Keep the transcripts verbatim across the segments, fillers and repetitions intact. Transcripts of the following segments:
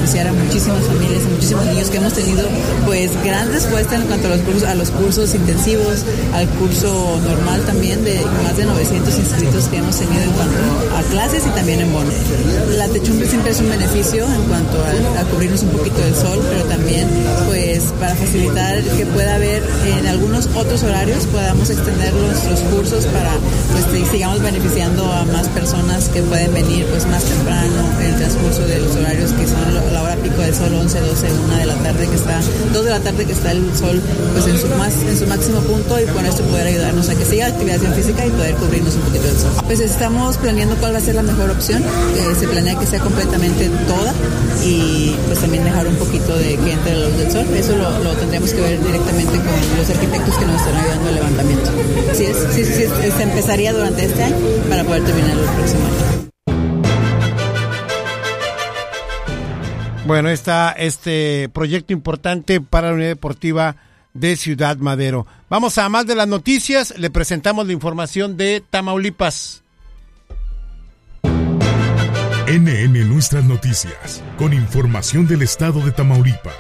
beneficiar a muchísimas familias, a muchísimos niños que hemos tenido pues gran respuesta en cuanto a los cursos, a los cursos intensivos, al curso normal también, de más de novecientos inscritos que hemos tenido en cuanto a clases y también en bonos. La techumbre siempre es un beneficio en cuanto a, a cubrirnos un poquito del sol, pero también pues para facilitar que pueda haber en algunos otros horarios, podamos extender los, los cursos para pues sigamos beneficiando a más personas que pueden venir pues más temprano en el transcurso de los horarios que son la hora pico del sol, once, doce, una de la tarde que está, dos de la tarde que está el sol pues en su más en su máximo punto, y con esto poder ayudarnos a que siga la actividad física y poder cubrirnos un poquito del sol. Pues estamos planeando cuál va a ser la mejor opción, eh, se planea que sea completamente toda y pues también dejar un poquito de que entre la luz del sol. Eso lo, lo tendremos que ver directamente con los arquitectos que nos están ayudando al levantamiento. Sí, es, sí, sí, sí, se empezaría durante este año para poder terminar el próximo año. Bueno, está este proyecto importante para la Unidad Deportiva de Ciudad Madero. Vamos a más de las noticias, le presentamos la información de Tamaulipas. N N Nuestras Noticias, con información del estado de Tamaulipas.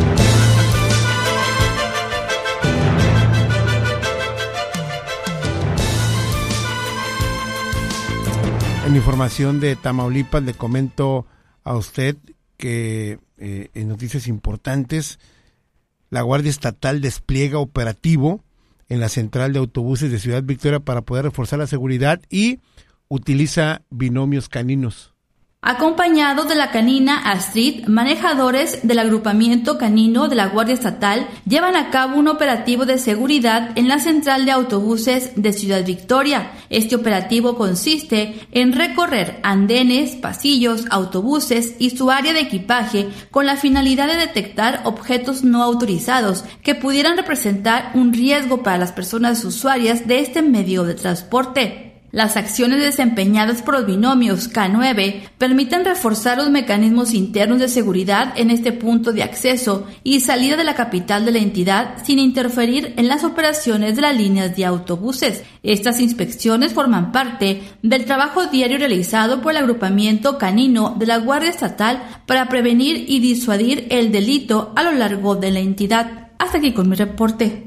En información de Tamaulipas le comento a usted que eh, en noticias importantes, la Guardia Estatal despliega operativo en la central de autobuses de Ciudad Victoria para poder reforzar la seguridad y utiliza binomios caninos. Acompañados de la canina Astrid, manejadores del agrupamiento canino de la Guardia Estatal llevan a cabo un operativo de seguridad en la central de autobuses de Ciudad Victoria. Este operativo consiste en recorrer andenes, pasillos, autobuses y su área de equipaje con la finalidad de detectar objetos no autorizados que pudieran representar un riesgo para las personas usuarias de este medio de transporte. Las acciones desempeñadas por los binomios K nueve permiten reforzar los mecanismos internos de seguridad en este punto de acceso y salida de la capital de la entidad sin interferir en las operaciones de las líneas de autobuses. Estas inspecciones forman parte del trabajo diario realizado por el agrupamiento canino de la Guardia Estatal para prevenir y disuadir el delito a lo largo de la entidad. Hasta aquí con mi reporte.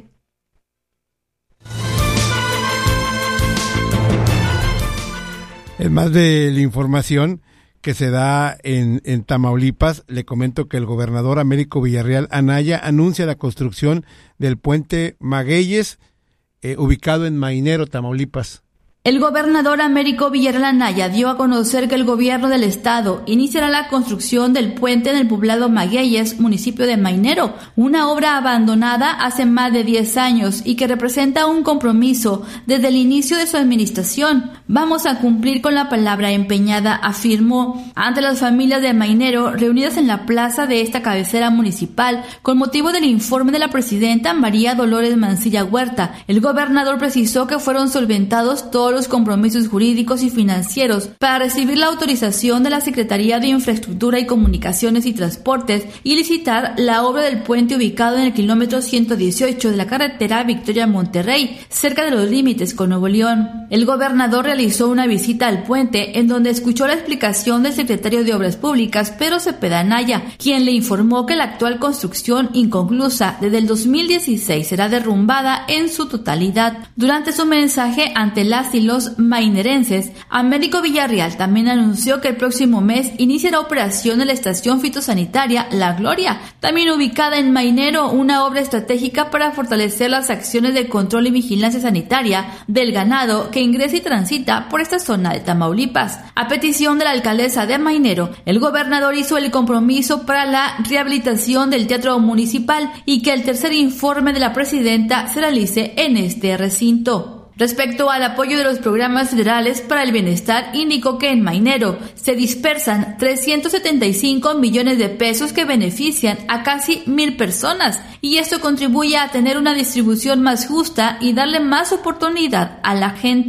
En más de la información que se da en, en Tamaulipas, le comento que el gobernador Américo Villarreal Anaya anuncia la construcción del puente Magueyes, eh, ubicado en Mainero, Tamaulipas. El gobernador Américo Villarreal Anaya dio a conocer que el gobierno del estado iniciará la construcción del puente en el poblado Magueyes, municipio de Mainero, una obra abandonada hace más de diez años y que representa un compromiso desde el inicio de su administración. Vamos a cumplir con la palabra empeñada, afirmó ante las familias de Mainero reunidas en la plaza de esta cabecera municipal con motivo del informe de la presidenta María Dolores Mancilla Huerta. El gobernador precisó que fueron solventados todos los compromisos jurídicos y financieros para recibir la autorización de la Secretaría de Infraestructura y Comunicaciones y Transportes y licitar la obra del puente ubicado en el kilómetro ciento dieciocho de la carretera Victoria-Monterrey, cerca de los límites con Nuevo León. El gobernador realizó una visita al puente en donde escuchó la explicación del secretario de Obras Públicas, Pedro Cepeda Anaya, quien le informó que la actual construcción inconclusa desde el dos mil dieciséis será derrumbada en su totalidad. Durante su mensaje ante las y los mainerenses, Américo Villarreal también anunció que el próximo mes iniciará operación en la estación fitosanitaria La Gloria, también ubicada en Mainero, una obra estratégica para fortalecer las acciones de control y vigilancia sanitaria del ganado que ingresa y transita por esta zona de Tamaulipas. A petición de la alcaldesa de Mainero, el gobernador hizo el compromiso para la rehabilitación del teatro municipal y que el tercer informe de la presidenta se realice en este recinto. Respecto al apoyo de los programas federales para el bienestar, indicó que en Mainero se dispersan trescientos setenta y cinco millones de pesos que benefician a casi mil personas y esto contribuye a tener una distribución más justa y darle más oportunidad a la gente.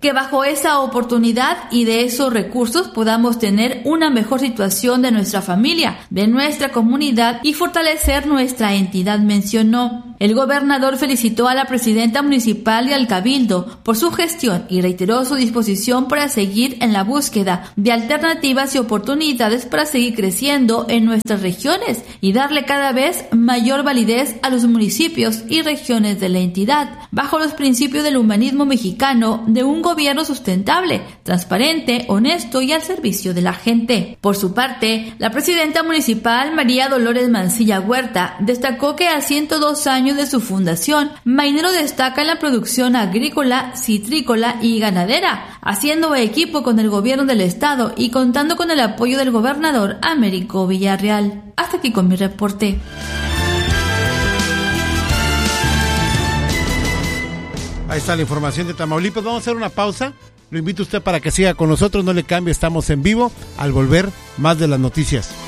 que bajo esa oportunidad y de esos recursos podamos tener una mejor situación de nuestra familia, de nuestra comunidad y fortalecer nuestra entidad, mencionó. El gobernador felicitó a la presidenta municipal y al cabildo por su gestión y reiteró su disposición para seguir en la búsqueda de alternativas y oportunidades para seguir creciendo en nuestras regiones y darle cada vez mayor validez a los municipios y regiones de la entidad, bajo los principios del humanismo mexicano de un gobierno sustentable, transparente, honesto y al servicio de la gente. Por su parte, la presidenta municipal María Dolores Mancilla Huerta destacó que a ciento dos años de su fundación, Mainero destaca en la producción agrícola, citrícola y ganadera, haciendo equipo con el gobierno del estado y contando con el apoyo del gobernador Américo Villarreal. Hasta aquí con mi reporte. Ahí está la información de Tamaulipas. Vamos a hacer una pausa. Lo invito a usted para que siga con nosotros. No le cambie, estamos en vivo. Al volver, más de las noticias.